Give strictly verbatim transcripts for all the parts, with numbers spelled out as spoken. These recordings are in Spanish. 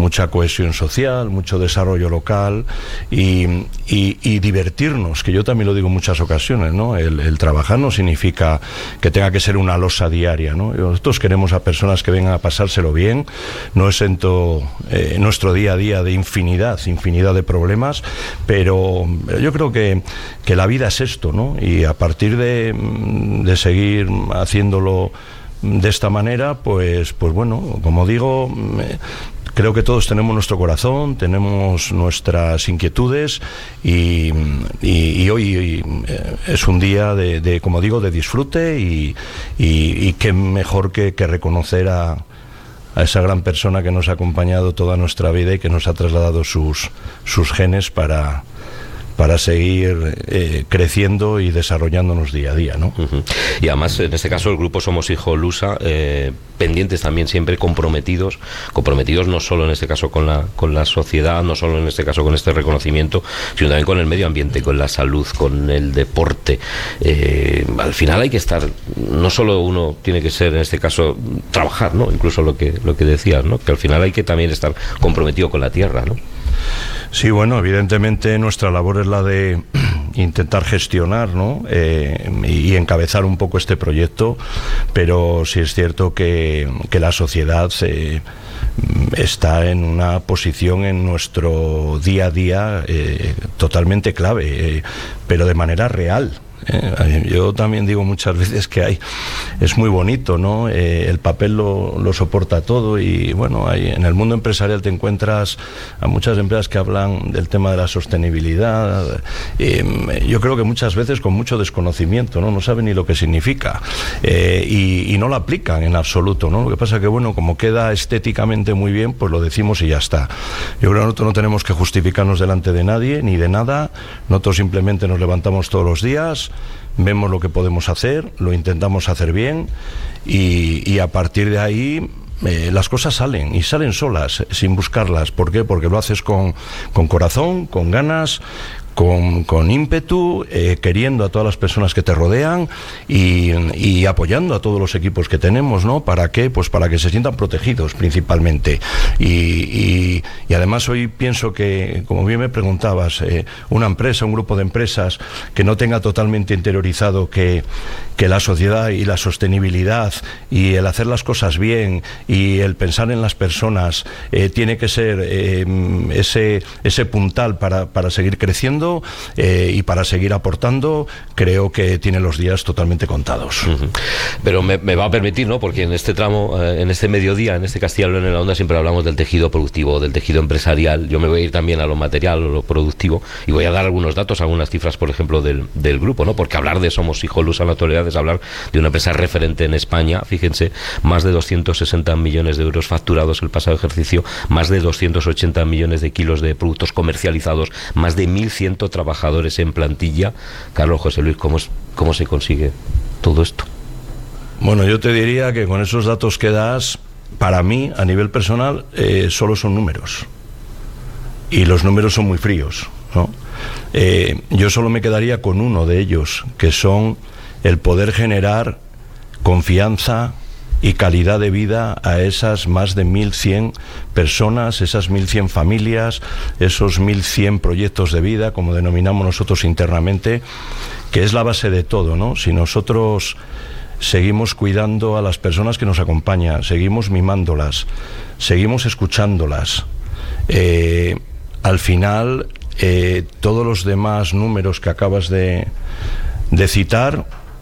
mucha cohesión social, mucho desarrollo local y, y, y divertirnos, que yo también lo digo en muchas ocasiones, ¿no? El, el trabajar no significa que tenga que ser una losa diaria, ¿no? Nosotros queremos a personas que vengan a pasárselo bien, no exento eh, nuestro día a día de infinidad, infinidad de problemas, pero yo creo que, que la vida es esto, ¿no? Y a partir de, de seguir haciéndolo de esta manera, pues, pues bueno, como digo, creo que todos tenemos nuestro corazón, tenemos nuestras inquietudes y, y, y hoy es un día de, de, como digo, de disfrute y, y, y qué mejor que, que reconocer a, a esa gran persona que nos ha acompañado toda nuestra vida y que nos ha trasladado sus, sus genes para... para seguir eh, creciendo y desarrollándonos día a día, ¿no? Uh-huh. Y además, en este caso, el grupo Somos Hijo Lusa, eh, pendientes también siempre, comprometidos, comprometidos no solo en este caso con la, con la sociedad, no solo en este caso con este reconocimiento, sino también con el medio ambiente, con la salud, con el deporte. Eh, al final hay que estar, no solo uno tiene que ser, en este caso, trabajar, ¿no? Incluso lo que, lo que decías, ¿no? Que al final hay que también estar comprometido con la tierra, ¿no? Sí, bueno, evidentemente nuestra labor es la de intentar gestionar, ¿no? eh, y encabezar un poco este proyecto, pero sí es cierto que, que la sociedad eh, está en una posición en nuestro día a día eh, totalmente clave, eh, pero de manera real. Eh, yo también digo muchas veces que hay, es muy bonito, ¿no? Eh, el papel lo, lo soporta todo y bueno, hay, en el mundo empresarial te encuentras a muchas empresas que hablan del tema de la sostenibilidad. Eh, yo creo que muchas veces con mucho desconocimiento, ¿no? No saben ni lo que significa eh, y, y no lo aplican en absoluto, ¿no? Lo que pasa que bueno, como queda estéticamente muy bien, pues lo decimos y ya está. Yo creo que nosotros no tenemos que justificarnos delante de nadie ni de nada. Nosotros simplemente nos levantamos todos los días, vemos lo que podemos hacer, lo intentamos hacer bien y, y a partir de ahí eh, las cosas salen y salen solas, sin buscarlas. ¿Por qué? Porque lo haces con, con corazón, con ganas, Con, con ímpetu, eh, queriendo a todas las personas que te rodean y, y apoyando a todos los equipos que tenemos, ¿no? ¿Para qué? Pues para que se sientan protegidos principalmente. Y, y, y además hoy pienso que, como bien me preguntabas, eh, una empresa, un grupo de empresas que no tenga totalmente interiorizado que, que la sociedad y la sostenibilidad y el hacer las cosas bien y el pensar en las personas eh, tiene que ser eh, ese, ese puntal para, para seguir creciendo. Eh, y para seguir aportando, creo que tiene los días totalmente contados. Uh-huh. Pero me, me va a permitir, ¿no? Porque en este tramo, eh, en este mediodía, en este Castilla y León en la Onda, siempre hablamos del tejido productivo, del tejido empresarial. Yo me voy a ir también a lo material, a lo productivo, y voy a dar algunos datos, algunas cifras, por ejemplo, del, del grupo, ¿no? Porque hablar de Somos Hijo Lusa en la actualidad es hablar de una empresa referente en España. Fíjense, más de doscientos sesenta millones de euros facturados el pasado ejercicio, más de doscientos ochenta millones de kilos de productos comercializados, más de mil cien trabajadores en plantilla. Carlos, José Luis, ¿cómo, es, cómo se consigue todo esto? Bueno, yo te diría que con esos datos que das, para mí, a nivel personal, eh, solo son números. Y los números son muy fríos, ¿no? Eh, yo solo me quedaría con uno de ellos, que son el poder generar confianza y calidad de vida a esas más de mil cien personas, esas mil cien familias, esos mil cien proyectos de vida, como denominamos nosotros internamente, que es la base de todo, ¿no? Si nosotros seguimos cuidando a las personas que nos acompañan, seguimos mimándolas, seguimos escuchándolas, eh, al final eh, todos los demás números que acabas de, de citar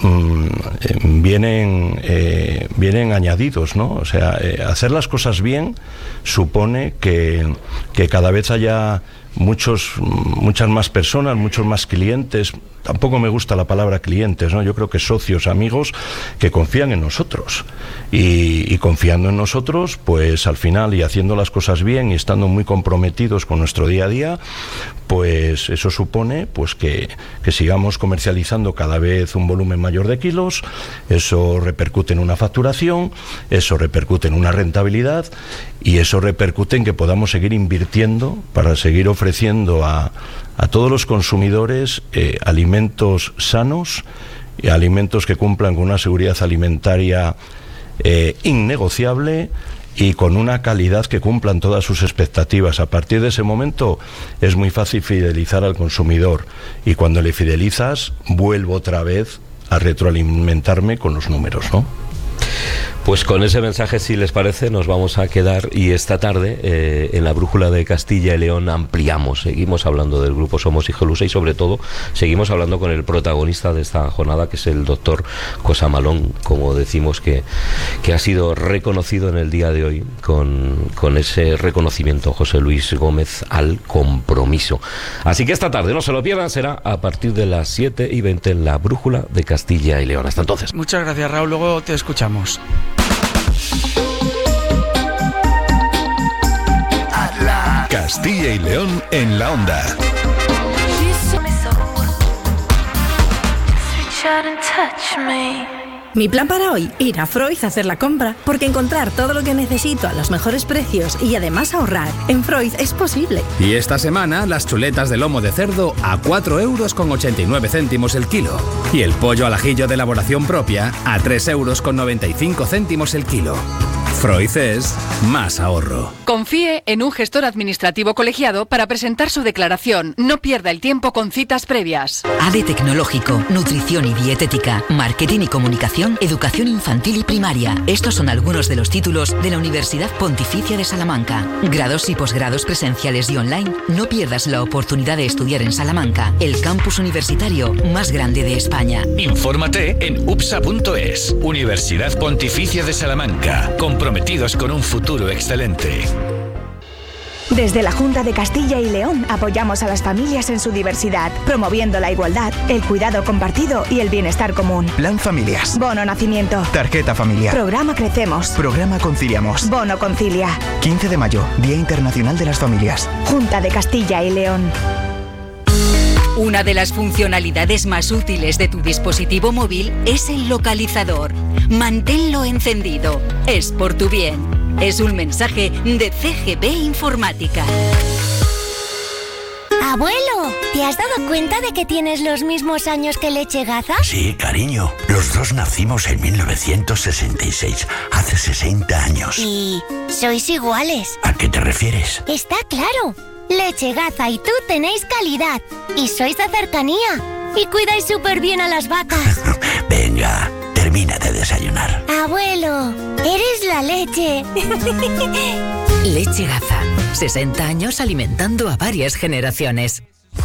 vienen eh, vienen añadidos, ¿no? O sea, eh, hacer las cosas bien supone que, que cada vez haya muchos muchas más personas, muchos más clientes. Tampoco me gusta la palabra clientes, ¿no? Yo creo que socios, amigos que confían en nosotros y, y confiando en nosotros, pues al final, y haciendo las cosas bien y estando muy comprometidos con nuestro día a día, pues eso supone pues que, que sigamos comercializando cada vez un volumen mayor de kilos. Eso repercute en una facturación, eso repercute en una rentabilidad y eso repercute en que podamos seguir invirtiendo para seguir ofreciendo a a todos los consumidores eh, alimentos sanos y alimentos que cumplan con una seguridad alimentaria eh, innegociable y con una calidad que cumplan todas sus expectativas. A partir de ese momento es muy fácil fidelizar al consumidor, y cuando le fidelizas vuelvo otra vez a retroalimentarme con los números, ¿no? Pues con ese mensaje, si les parece, nos vamos a quedar, y esta tarde eh, en la Brújula de Castilla y León ampliamos, seguimos hablando del grupo Somos Hijolusa, y sobre todo seguimos hablando con el protagonista de esta jornada, que es el doctor Cosamalón, como decimos, que, que ha sido reconocido en el día de hoy con, con ese reconocimiento, José Luis Gómez, al compromiso. Así que esta tarde, no se lo pierdan, será a partir de las siete y veinte en la Brújula de Castilla y León. Hasta entonces. Muchas gracias, Raúl, luego te escuchamos. Castilla y León en la onda. Mi plan para hoy, ir a Freud a hacer la compra, porque encontrar todo lo que necesito a los mejores precios y además ahorrar en Freud es posible. Y esta semana, las chuletas de lomo de cerdo a cuatro euros con ochenta y nueve céntimos el kilo. Y el pollo al ajillo de elaboración propia a tres euros con noventa y cinco céntimos el kilo. Freud es más ahorro. Confíe en un gestor administrativo colegiado para presentar su declaración. No pierda el tiempo con citas previas. A D E Tecnológico, Nutrición y Dietética, Marketing y Comunicación, Educación Infantil y Primaria. Estos son algunos de los títulos de la Universidad Pontificia de Salamanca. Grados y posgrados presenciales y online. No pierdas la oportunidad de estudiar en Salamanca, el campus universitario más grande de España. Infórmate en U P S A punto es. Universidad Pontificia de Salamanca. Comprometidos con un futuro excelente. Desde la Junta de Castilla y León apoyamos a las familias en su diversidad, promoviendo la igualdad, el cuidado compartido y el bienestar común. Plan Familias. Bono Nacimiento. Tarjeta familiar. Programa Crecemos. Programa Conciliamos. Bono Concilia. quince de mayo, Día Internacional de las Familias. Junta de Castilla y León. Una de las funcionalidades más útiles de tu dispositivo móvil es el localizador. Manténlo encendido. Es por tu bien. Es un mensaje de C G B Informática. Abuelo, ¿te has dado cuenta de que tienes los mismos años que Lechegaza? Sí, cariño. Los dos nacimos en mil novecientos sesenta y seis, hace sesenta años. ¿Y sois iguales? ¿A qué te refieres? Está claro. Lechegaza y tú tenéis calidad. Y sois de cercanía. Y cuidáis súper bien a las vacas. Venga, termina de desayunar. Abuelo, eres la leche. Lechegaza. sesenta años alimentando a varias generaciones.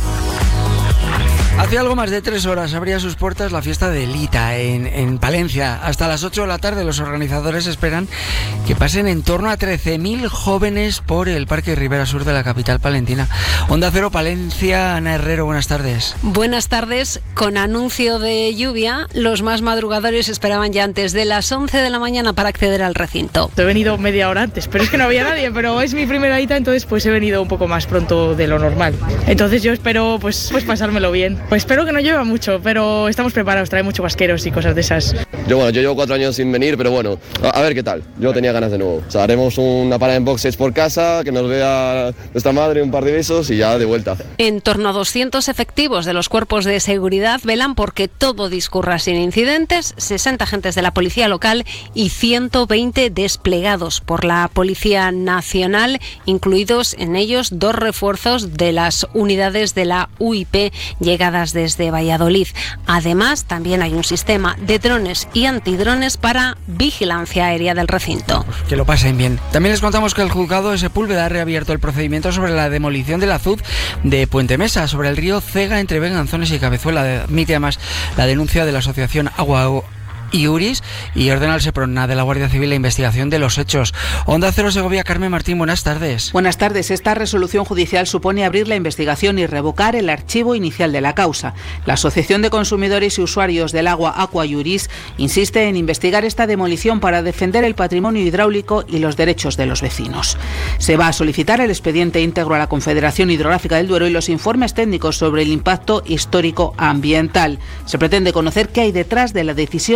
Hace algo más de tres horas abría sus puertas la fiesta de Lita en, en Palencia. Hasta las ocho de la tarde los organizadores esperan que pasen en torno a trece mil jóvenes por el Parque Ribera Sur de la capital palentina. Onda Cero Palencia, Ana Herrero, buenas tardes. Buenas tardes. Con anuncio de lluvia, los más madrugadores esperaban ya antes de las once de la mañana para acceder al recinto. He venido media hora antes, pero es que no había nadie, pero es mi primera Lita, entonces pues he venido un poco más pronto de lo normal. Entonces yo espero pues, pues pasármelo bien. Pues espero que no llueva mucho, pero estamos preparados, trae muchos vasqueros y cosas de esas. Yo bueno, yo llevo cuatro años sin venir, pero bueno, a, a ver qué tal. Yo tenía ganas de nuevo. O sea, haremos una parada en boxes por casa, que nos vea nuestra madre, un par de besos y ya de vuelta. En torno a doscientos efectivos de los cuerpos de seguridad velan porque todo discurra sin incidentes, sesenta agentes de la policía local y ciento veinte desplegados por la Policía Nacional, incluidos en ellos dos refuerzos de las unidades de la U I P llegadas desde de Valladolid. Además, también hay un sistema de drones y antidrones para vigilancia aérea del recinto. Que lo pasen bien. También les contamos que el juzgado de Sepúlveda ha reabierto el procedimiento sobre la demolición del azud de Puente Mesa, sobre el río Cega entre Beganzones y Cabezuela. Admite además la denuncia de la asociación Agua y Uris y ordena al Seprona de la Guardia Civil la investigación de los hechos. Onda Cero Segovia, Carmen Martín, buenas tardes. Buenas tardes. Esta resolución judicial supone abrir la investigación y revocar el archivo inicial de la causa. La Asociación de Consumidores y Usuarios del Agua, Aqua y Uris, insiste en investigar esta demolición para defender el patrimonio hidráulico y los derechos de los vecinos. Se va a solicitar el expediente íntegro a la Confederación Hidrográfica del Duero y los informes técnicos sobre el impacto histórico ambiental. Se pretende conocer qué hay detrás de la decisión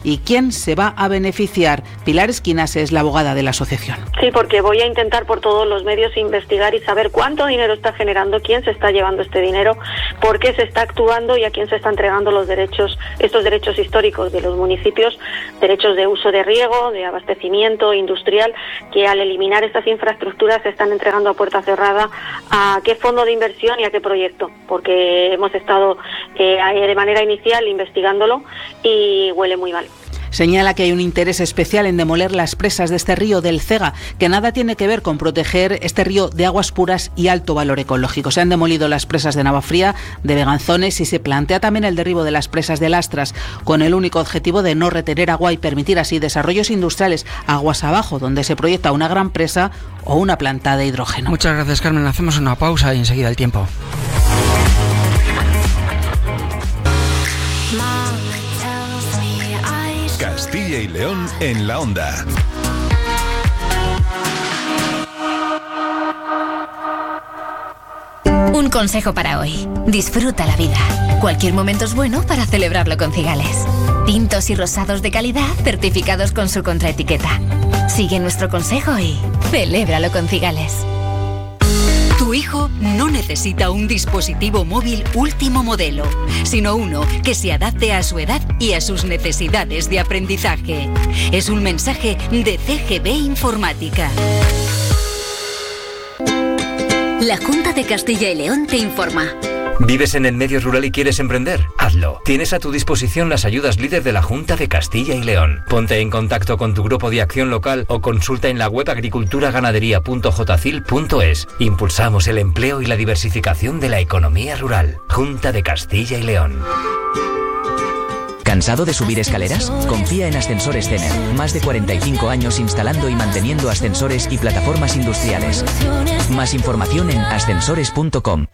y quién se va a beneficiar. Pilar Esquinas es la abogada de la asociación. Sí, porque voy a intentar por todos los medios investigar y saber cuánto dinero está generando, quién se está llevando este dinero, por qué se está actuando y a quién se están entregando los derechos, estos derechos históricos de los municipios, derechos de uso de riego, de abastecimiento industrial, que al eliminar estas infraestructuras se están entregando a puerta cerrada a qué fondo de inversión y a qué proyecto, porque hemos estado eh, de manera inicial investigándolo y huele muy mal. Señala que hay un interés especial en demoler las presas de este río del Cega, que nada tiene que ver con proteger este río de aguas puras y alto valor ecológico. Se han demolido las presas de Navafría, de Beganzones y se plantea también el derribo de las presas de Lastras, con el único objetivo de no retener agua y permitir así desarrollos industriales aguas abajo, donde se proyecta una gran presa o una planta de hidrógeno. Muchas gracias, Carmen. Hacemos una pausa y enseguida el tiempo. Castilla y León en la onda. Un consejo para hoy. Disfruta la vida. Cualquier momento es bueno para celebrarlo con Cigales. Tintos y rosados de calidad certificados con su contraetiqueta. Sigue nuestro consejo y celébralo con Cigales. Tu hijo no necesita un dispositivo móvil último modelo, sino uno que se adapte a su edad y a sus necesidades de aprendizaje. Es un mensaje de C G B Informática. La Junta de Castilla y León te informa. ¿Vives en el medio rural y quieres emprender? Hazlo. Tienes a tu disposición las ayudas líder de la Junta de Castilla y León. Ponte en contacto con tu grupo de acción local o consulta en la web agricultura ganadería punto jocil punto es. Impulsamos el empleo y la diversificación de la economía rural. Junta de Castilla y León. ¿Cansado de subir escaleras? Confía en Ascensores Cener. Más de cuarenta y cinco años instalando y manteniendo ascensores y plataformas industriales. Más información en ascensores punto com.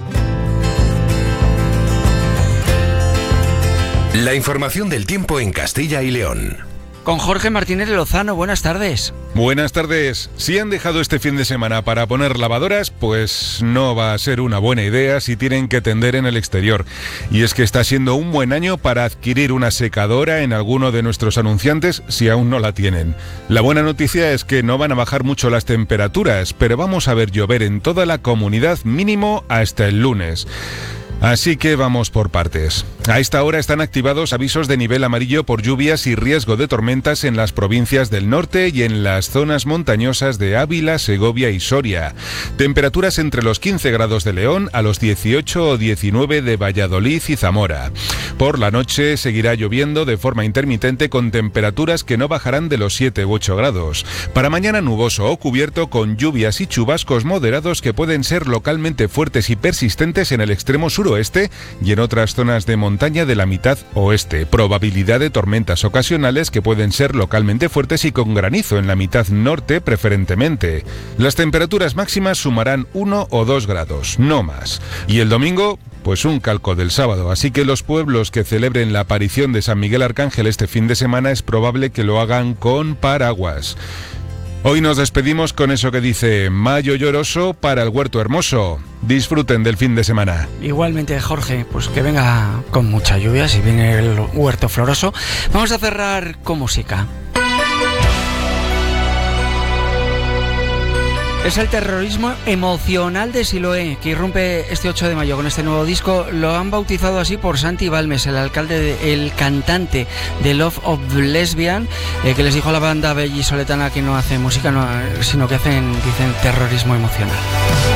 La información del tiempo en Castilla y León. Con Jorge Martínez Lozano, buenas tardes. Buenas tardes. Si han dejado este fin de semana para poner lavadoras, pues no va a ser una buena idea si tienen que tender en el exterior. Y es que está siendo un buen año para adquirir una secadora en alguno de nuestros anunciantes si aún no la tienen. La buena noticia es que no van a bajar mucho las temperaturas, pero vamos a ver llover en toda la comunidad mínimo hasta el lunes. Así que vamos por partes. A esta hora están activados avisos de nivel amarillo por lluvias y riesgo de tormentas en las provincias del norte y en las zonas montañosas de Ávila, Segovia y Soria. Temperaturas entre los quince grados de León a los dieciocho o diecinueve de Valladolid y Zamora. Por la noche seguirá lloviendo de forma intermitente con temperaturas que no bajarán de los siete u ocho grados. Para mañana nuboso o cubierto con lluvias y chubascos moderados que pueden ser localmente fuertes y persistentes en el extremo suroeste y en otras zonas de montaña de la mitad oeste. Probabilidad de tormentas ocasionales que pueden ser localmente fuertes y con granizo en la mitad norte preferentemente. Las temperaturas máximas sumarán uno o dos grados, no más. Y el domingo, pues un calco del sábado, así que los pueblos que celebren la aparición de San Miguel Arcángel este fin de semana es probable que lo hagan con paraguas. Hoy nos despedimos con eso que dice Mayo lloroso para el huerto hermoso. Disfruten del fin de semana. Igualmente, Jorge, pues que venga con mucha lluvia si viene el huerto floroso. Vamos a cerrar con música. Es el terrorismo emocional de Siloé, que irrumpe este ocho de mayo con este nuevo disco. Lo han bautizado así por Santi Balmes, el alcalde, de, el cantante de Love of Lesbian, eh, que les dijo a la banda bellisoletana que no hace música, no, sino que hacen, dicen, terrorismo emocional.